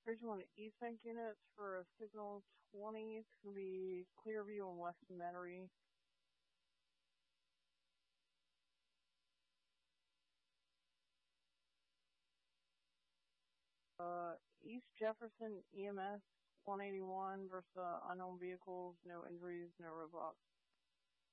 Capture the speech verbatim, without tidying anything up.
Bridgeland E-Sync units for a signal twenty. It's going to be Clearview and Weston Metairie. Uh, East Jefferson E M S one eighty-one versus uh, unknown vehicles, no injuries, no roadblocks.